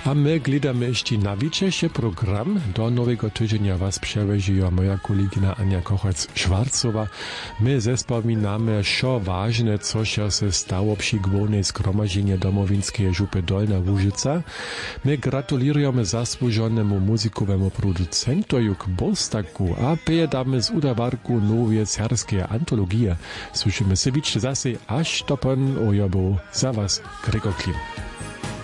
A my gledamy ještě nawičejší program. Do nowego tygodnia was przeweźuje moja kolegina Ania Kochec-Schwarzowa. My zespominamy, co ważne, co się stało przy głównej zgromadzeniu Domowinskiej Żupy Dolna Łużyca. My gratulujemy zasłużonemu muzykowemu producentowi k Bostaku, a pojedamy z udawarku nowej serbskiej antologii. Słyszymy się zase aż do pan ojobu za was Gregor Klim.